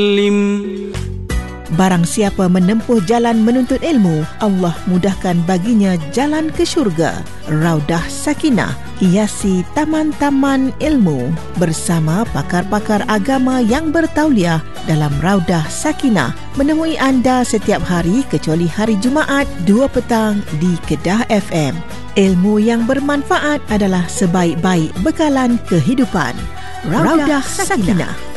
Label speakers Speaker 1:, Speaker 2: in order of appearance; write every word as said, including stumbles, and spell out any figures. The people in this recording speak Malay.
Speaker 1: Barang siapa menempuh jalan menuntut ilmu, Allah mudahkan baginya jalan ke syurga. Raudah Sakinah, hiasi taman-taman ilmu bersama pakar-pakar agama yang bertauliah dalam Raudah Sakinah, menemui anda setiap hari kecuali hari Jumaat dua petang di Kedah F M. Ilmu yang bermanfaat adalah sebaik-baik bekalan kehidupan. Raudah Sakinah.